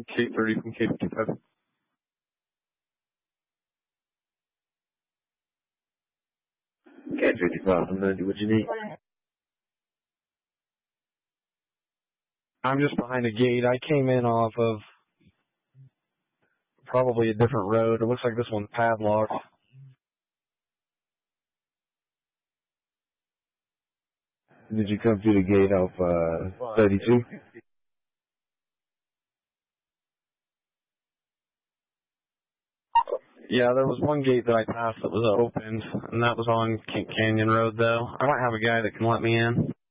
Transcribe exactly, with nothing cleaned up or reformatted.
K thirty from K fifty-five. K fifty-five from ninety, what you need? I'm just behind a gate. I came in off of probably a different road. It looks like this one's padlocked. Did you come through the gate off uh, thirty-two? Yeah, there was one gate that I passed that was opened, and that was on Canyon Road, though. I might have a guy that can let me in.